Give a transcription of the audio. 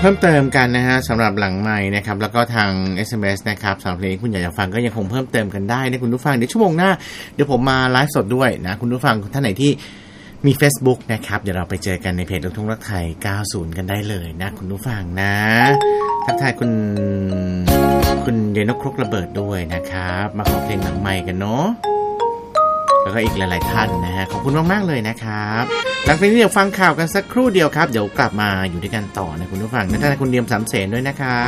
พิ่มเติมกันนะฮะสำหรับหลังไมค์นะครับแล้วก็ทาง SMS นะครับสำหรับเพลงคุณอยากจะฟังก็ยังคงเพิ่มเติมกันได้นะคุณผู้ฟังเดี๋ยวชั่วโมงหน้าเดี๋ยวผมมาไลฟ์สดด้วยนะคุณผู้ฟังท่านไหนที่มี Facebook นะครับเดี๋ยวเราไปเจอกันในเพจลูกทุ่งรักไทย90กันได้เลยนะคุณผู้ฟังนะทักทายคุณเดนกครกระเบิดด้วยนะครับมาขอเพลงหลังไมค์กันเนาะแล้วก็อีกหลายๆท่านนะฮะขอบคุณมากๆเลยนะครับหลังจากนี้เดี๋ยวฟังข่าวกันสักครู่เดียวครับเดี๋ยวกลับมาอยู่ด้วยกันต่อนะคุณผู้ฟังนะท่านคุณเดียมสามเสนด้วยนะครับ